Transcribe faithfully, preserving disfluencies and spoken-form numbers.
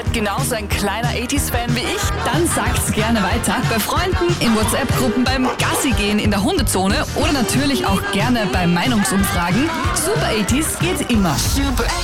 seid genauso ein kleiner achtziger-Fan wie ich? Dann sagt's gerne weiter. Bei Freunden, in WhatsApp-Gruppen, beim Gassi-Gehen in der Hundezone oder natürlich auch gerne bei Meinungsumfragen. Super achtziger geht's immer. Super